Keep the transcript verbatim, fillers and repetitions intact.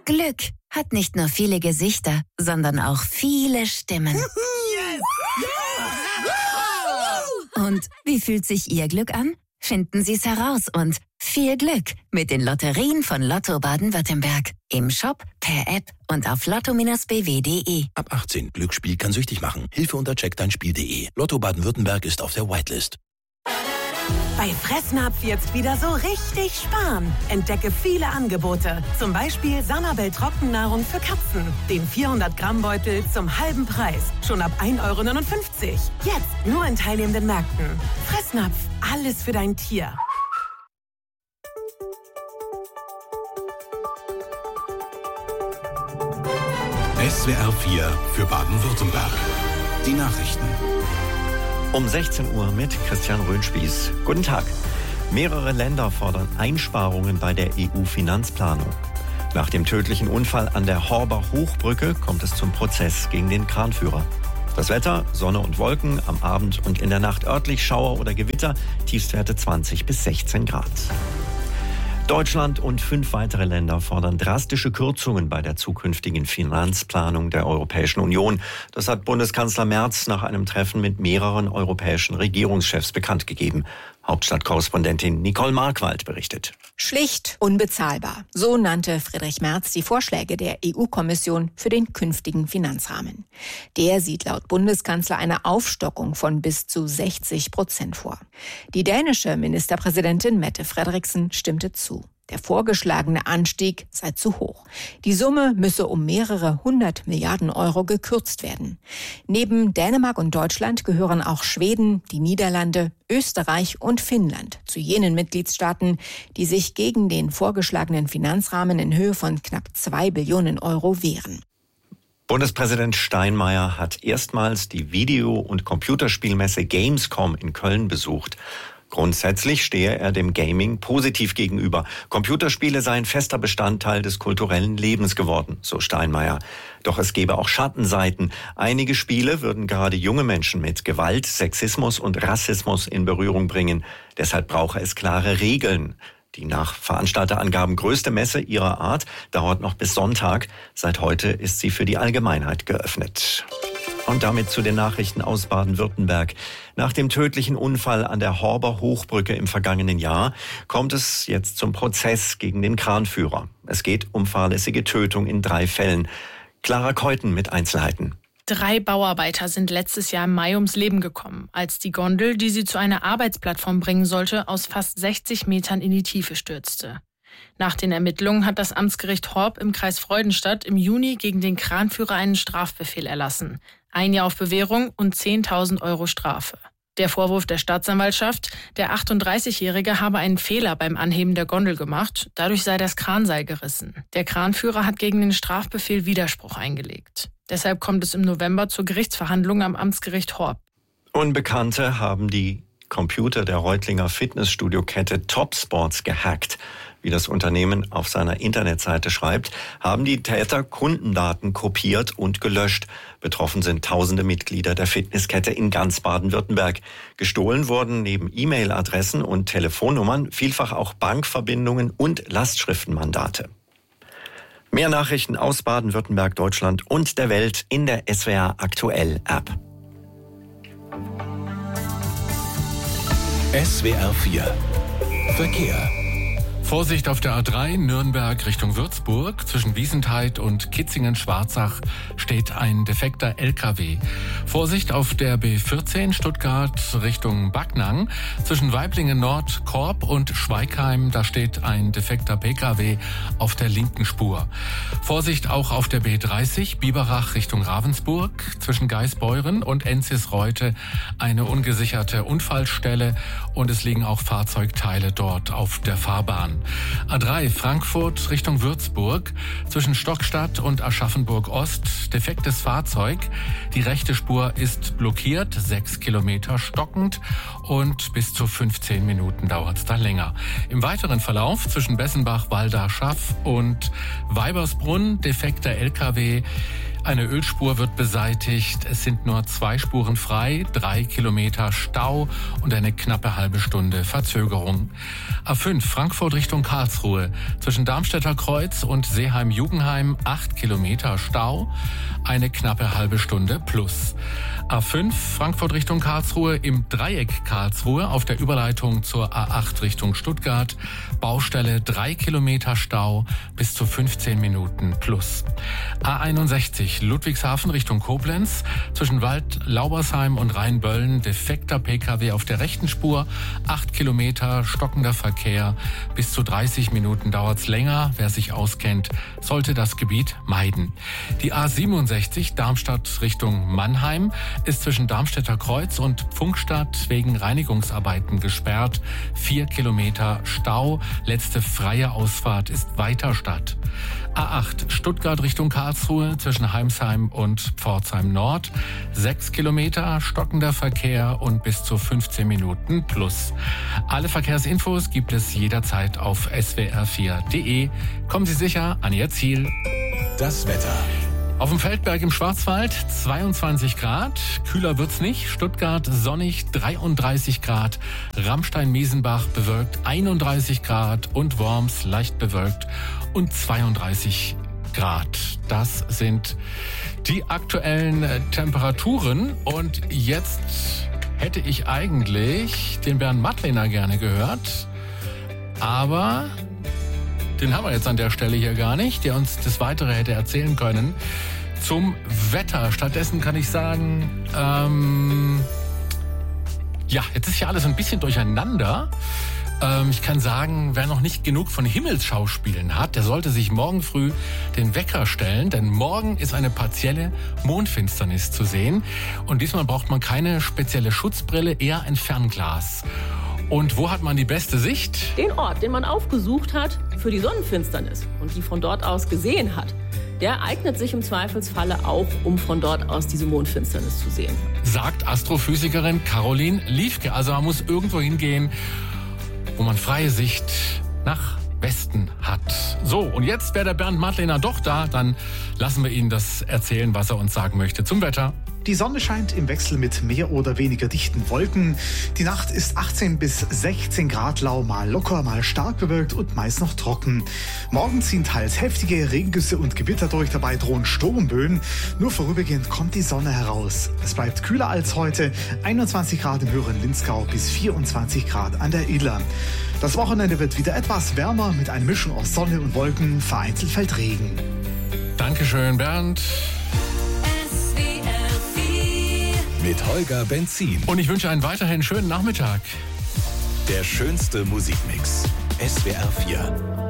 Glück hat nicht nur viele Gesichter, sondern auch viele Stimmen. Und wie fühlt sich Ihr Glück an? Finden Sie es heraus und viel Glück mit den Lotterien von Lotto Baden-Württemberg. Im Shop, per App und auf lotto Bindestrich b w punkt d e. Ab achtzehn. Glücksspiel kann süchtig machen. Hilfe unter check dein spiel punkt d e. Lotto Baden-Württemberg ist auf der Whitelist. Bei Fressnapf jetzt wieder so richtig sparen. Entdecke viele Angebote. Zum Beispiel Sanabel Trockennahrung für Katzen. Den vierhundert Gramm Beutel zum halben Preis. Schon ab ein Euro neunundfünfzig. Jetzt nur in teilnehmenden Märkten. Fressnapf. Alles für dein Tier. S W R vier für Baden-Württemberg. Die Nachrichten. Um sechzehn Uhr mit Christian Röhnspieß. Guten Tag. Mehrere Länder fordern Einsparungen bei der E U-Finanzplanung. Nach dem tödlichen Unfall an der Horber Hochbrücke kommt es zum Prozess gegen den Kranführer. Das Wetter, Sonne und Wolken, am Abend und in der Nacht örtlich Schauer oder Gewitter, Tiefstwerte zwanzig bis sechzehn Grad. Deutschland und fünf weitere Länder fordern drastische Kürzungen bei der zukünftigen Finanzplanung der Europäischen Union. Das hat Bundeskanzler Merz nach einem Treffen mit mehreren europäischen Regierungschefs bekannt gegeben. Hauptstadtkorrespondentin Nicole Markwald berichtet. Schlicht unbezahlbar. So nannte Friedrich Merz die Vorschläge der E U-Kommission für den künftigen Finanzrahmen. Der sieht laut Bundeskanzler eine Aufstockung von bis zu sechzig Prozent vor. Die dänische Ministerpräsidentin Mette Frederiksen stimmte zu. Der vorgeschlagene Anstieg sei zu hoch. Die Summe müsse um mehrere hundert Milliarden Euro gekürzt werden. Neben Dänemark und Deutschland gehören auch Schweden, die Niederlande, Österreich und Finnland zu jenen Mitgliedstaaten, die sich gegen den vorgeschlagenen Finanzrahmen in Höhe von knapp zwei Billionen Euro wehren. Bundespräsident Steinmeier hat erstmals die Video- und Computerspielmesse Gamescom in Köln besucht. Grundsätzlich stehe er dem Gaming positiv gegenüber. Computerspiele seien fester Bestandteil des kulturellen Lebens geworden, so Steinmeier. Doch es gebe auch Schattenseiten. Einige Spiele würden gerade junge Menschen mit Gewalt, Sexismus und Rassismus in Berührung bringen. Deshalb brauche es klare Regeln. Die nach Veranstalterangaben größte Messe ihrer Art dauert noch bis Sonntag. Seit heute ist sie für die Allgemeinheit geöffnet. Und damit zu den Nachrichten aus Baden-Württemberg. Nach dem tödlichen Unfall an der Horber Hochbrücke im vergangenen Jahr kommt es jetzt zum Prozess gegen den Kranführer. Es geht um fahrlässige Tötung in drei Fällen. Clara Keuten mit Einzelheiten. Drei Bauarbeiter sind letztes Jahr im Mai ums Leben gekommen, als die Gondel, die sie zu einer Arbeitsplattform bringen sollte, aus fast sechzig Metern in die Tiefe stürzte. Nach den Ermittlungen hat das Amtsgericht Horb im Kreis Freudenstadt im Juni gegen den Kranführer einen Strafbefehl erlassen. Ein Jahr auf Bewährung und zehntausend Euro Strafe. Der Vorwurf der Staatsanwaltschaft, der achtunddreißigjährige habe einen Fehler beim Anheben der Gondel gemacht, dadurch sei das Kranseil gerissen. Der Kranführer hat gegen den Strafbefehl Widerspruch eingelegt. Deshalb kommt es im November zur Gerichtsverhandlung am Amtsgericht Horb. Unbekannte haben die Computer der Reutlinger Fitnessstudio-Kette Topsports gehackt. Wie das Unternehmen auf seiner Internetseite schreibt, haben die Täter Kundendaten kopiert und gelöscht. Betroffen sind tausende Mitglieder der Fitnesskette in ganz Baden-Württemberg. Gestohlen wurden neben E-Mail-Adressen und Telefonnummern vielfach auch Bankverbindungen und Lastschriftenmandate. Mehr Nachrichten aus Baden-Württemberg, Deutschland und der Welt in der S W R Aktuell App. S W R vier Verkehr. Vorsicht auf der A drei Nürnberg Richtung Würzburg. Zwischen Wiesenthal und Kitzingen-Schwarzach steht ein defekter L K W. Vorsicht auf der B vierzehn Stuttgart Richtung Backnang. Zwischen Waiblingen Nord, Korb und Schweigheim, da steht ein defekter P K W auf der linken Spur. Vorsicht auch auf der B dreißig Biberach Richtung Ravensburg. Zwischen Geisbeuren und Enzisreute eine ungesicherte Unfallstelle und es liegen auch Fahrzeugteile dort auf der Fahrbahn. A drei Frankfurt Richtung Würzburg. Zwischen Stockstadt und Aschaffenburg Ost defektes Fahrzeug. Die rechte Spur ist blockiert, sechs Kilometer stockend und bis zu fünfzehn Minuten dauert es da länger. Im weiteren Verlauf zwischen Bessenbach, Walda, Schaff und Weibersbrunn defekter L K W. Eine Ölspur wird beseitigt. Es sind nur zwei Spuren frei, drei Kilometer Stau und eine knappe halbe Stunde Verzögerung. A fünf Frankfurt Richtung Karlsruhe. Zwischen Darmstädter Kreuz und Seeheim-Jugenheim acht Kilometer Stau, eine knappe halbe Stunde plus. A fünf Frankfurt Richtung Karlsruhe im Dreieck Karlsruhe auf der Überleitung zur A acht Richtung Stuttgart. Baustelle drei Kilometer Stau bis zu fünfzehn Minuten plus. A einundsechzig Ludwigshafen Richtung Koblenz. Zwischen Wald-Laubersheim und Rheinböllen defekter Pkw auf der rechten Spur. acht Kilometer stockender Verkehr. Bis zu dreißig Minuten dauert's länger. Wer sich auskennt, sollte das Gebiet meiden. Die A siebenundsechzig Darmstadt Richtung Mannheim ist zwischen Darmstädter Kreuz und Pfunkstadt wegen Reinigungsarbeiten gesperrt. Vier Kilometer Stau. Letzte freie Ausfahrt ist Weiterstadt. A acht Stuttgart Richtung Karlsruhe zwischen Heimsheim und Pforzheim Nord. Sechs Kilometer stockender Verkehr und bis zu fünfzehn Minuten plus. Alle Verkehrsinfos gibt es jederzeit auf S W R vier Punkt de. Kommen Sie sicher an Ihr Ziel. Das Wetter. Auf dem Feldberg im Schwarzwald zweiundzwanzig Grad, kühler wird's nicht. Stuttgart sonnig dreiunddreißig Grad, Ramstein-Miesenbach bewölkt einunddreißig Grad und Worms leicht bewölkt und zweiunddreißig Grad. Das sind die aktuellen Temperaturen und jetzt hätte ich eigentlich den Bernd Mattlener gerne gehört, aber den haben wir jetzt an der Stelle hier gar nicht, der uns das Weitere hätte erzählen können zum Wetter. Stattdessen kann ich sagen, ähm, ja, jetzt ist ja alles ein bisschen durcheinander. Ähm, ich kann sagen, wer noch nicht genug von Himmelsschauspielen hat, der sollte sich morgen früh den Wecker stellen, denn morgen ist eine partielle Mondfinsternis zu sehen. Und diesmal braucht man keine spezielle Schutzbrille, eher ein Fernglas. Und wo hat man die beste Sicht? Den Ort, den man aufgesucht hat für die Sonnenfinsternis und die von dort aus gesehen hat, der eignet sich im Zweifelsfalle auch, um von dort aus diese Mondfinsternis zu sehen. Sagt Astrophysikerin Caroline Liefke. Also man muss irgendwo hingehen, wo man freie Sicht nach Westen hat. So, und jetzt wäre der Bernd Mattlener doch da, dann lassen wir ihn das erzählen, was er uns sagen möchte zum Wetter. Die Sonne scheint im Wechsel mit mehr oder weniger dichten Wolken. Die Nacht ist achtzehn bis sechzehn Grad lau, mal locker, mal stark bewölkt und meist noch trocken. Morgen ziehen teils heftige Regengüsse und Gewitter durch, dabei drohen Sturmböen. Nur vorübergehend kommt die Sonne heraus. Es bleibt kühler als heute, einundzwanzig Grad im höheren Linzgau bis vierundzwanzig Grad an der Iller. Das Wochenende wird wieder etwas wärmer mit einer Mischung aus Sonne und Wolken, vereinzelt fällt Regen. Dankeschön, Bernd. Mit Holger Benzin. Und ich wünsche einen weiterhin schönen Nachmittag. Der schönste Musikmix. S W R vier.